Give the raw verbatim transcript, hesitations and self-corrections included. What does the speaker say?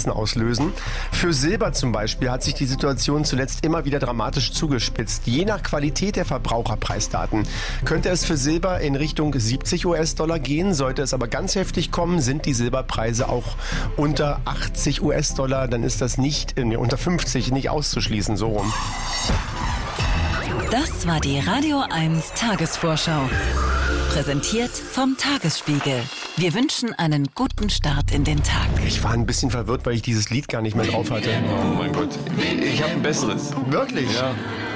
Konsequenzen auslösen. Für Silber zum Beispiel hat sich die Situation zuletzt immer wieder dramatisch zugespitzt. Je nach Qualität der Verbraucherpreisdaten könnte es für Silber in Richtung siebzig US-Dollar gehen. Sollte es aber ganz heftig kommen, sind die Silberpreise auch unter achtzig US-Dollar. Dann ist das nicht, äh, unter fünfzig nicht auszuschließen, so rum. Das war die Radio eins Tagesvorschau. Präsentiert vom Tagesspiegel. Wir wünschen einen guten Start in den Tag. Ich war ein bisschen verwirrt, weil ich dieses Lied gar nicht mehr drauf hatte. Oh mein Gott. Ich habe ein besseres. Wirklich? Ja.